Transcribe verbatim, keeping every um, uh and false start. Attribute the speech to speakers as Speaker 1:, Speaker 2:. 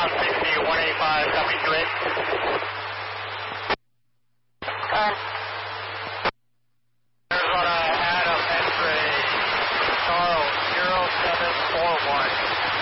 Speaker 1: South sixty, one eighty-five, copy two eight.
Speaker 2: Uh,
Speaker 1: Arizona, Adam, X-ray, Charles, zero seven four one.